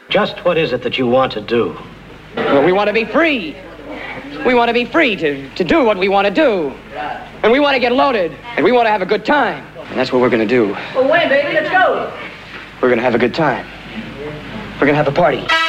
Just what is it that you want to do? Well, we want to be free. We want to be free to do what we want to do. And we want to get loaded. And we want to have a good time. And that's what we're going to do. Well, when, baby? Let's go. We're going to have a good time. We're going to have a party.